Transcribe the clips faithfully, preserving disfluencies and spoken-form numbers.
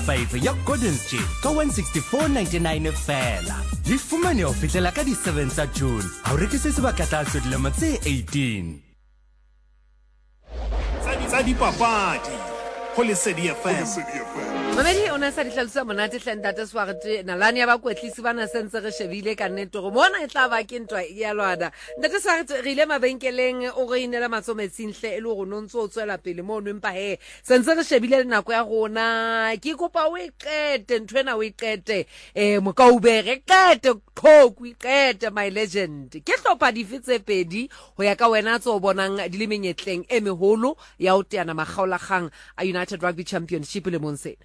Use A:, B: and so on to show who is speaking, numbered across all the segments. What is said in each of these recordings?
A: gigabyte ya Golden Stream ka one sixty-four ninety-nine fela. Di fumane ho fihlela ka di seven tsa June. Ha o rekise sebaka tlatso dilemo tse eighteen.
B: Tsa dipapadi ho Lesedi F M.
C: Mamedi ona sa ditlhalosa monate hlendate swagte nalani ya ba kwetlisi bana sentse re shebile ka nnete go mona e tla ba ke ntwa ya lwana ndate swagte re ile mabenkeleng o re inela matsometsinhle e le go nontso o tswela pele mo no empa he sentse re shebile le nako ya gona ke kopa o iqete nthwena o iqete eh mokaubere qete qhoku iqete my legend ke hlopha difitse pedi ho ya ka wena tso bonang dilimenyetleng e meholo ya o teana magaolagang a United Rugby Championship le monsena.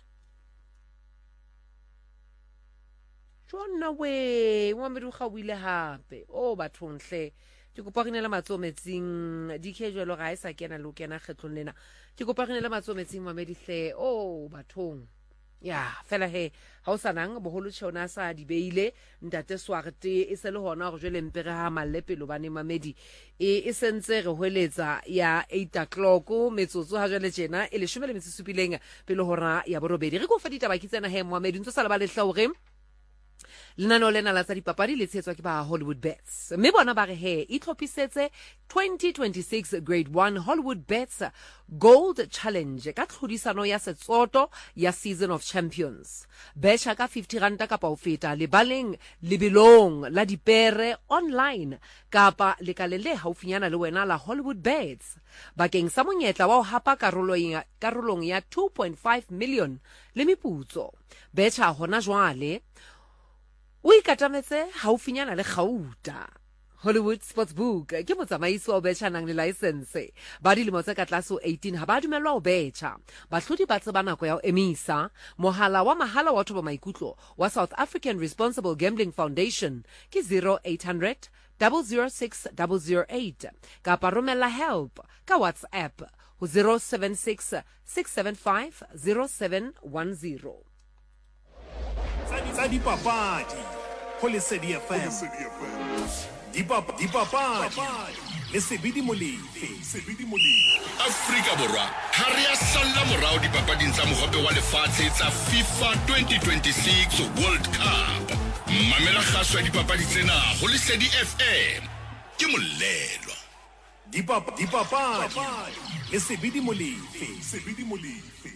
C: Jona we wa me ruga wile hape o bathong hle ke kopa re nela matsometsing di khejelo ga isa kena lo kena kgetlong lena ke kopa re nela matsometsing wa me dihle o bathong ya fela he ha o sanang boholo tshona sa di beile ntate swagte e se le hona go jwele mpere ha mallepelo bane mamedi e e sentse re hweletsa ya eight o'clock metsotso ha jwale tjena e le shumele metsupileng pele hora ya borobedi re go fa ditaba kitsena he Mohammed ntse sala ba le hlahore Lenano lena la tsa dipapadi le tshetswa ke ba Hollywood Bets. Mme bona ba re he e tlhopisetse twenty twenty-six Grade one Hollywood Bets Gold Challenge ka tlhodisano ya setsoto ya Season of Champions. Betcha ka fifty rand ka pa o feta le baleng lebilong la dipere online kapa le ka le le haufinyana le wena la Hollywood Bets. Bakeng sa monyetla wa ho hapa karolong ya karolong ya two point five million le meputso. Betcha hona jwale o ikatametse haufinyana le Gauta. Hollywood Sportsbook ke motsamaisi wa betcha nang le license ba dilemo tse ka tlase eighteen ha ba dumelwa ho betcha bahlodi ba tseba nako ya ho emisa mohala wa mahala wa thoba maikutlo wa South African Responsible Gambling Foundation ke zero eight hundred zero zero six zero zero eight kapa romela help ka WhatsApp ho zero seven six six seven five zero seven one zero.
B: Tsa dipapadi ho Lesedi F M. Dipapadi Lesedi Molefe.
D: Afrika Borwa ha re a salla morao dipapading tsa mohope wa lefatshe tsa FIFA twenty twenty-six World Cup. Mamela kgaso ya dipapadi tsena ho Lesedi F M. Ke molelo.
B: Dipapadi Lesedi Molefe.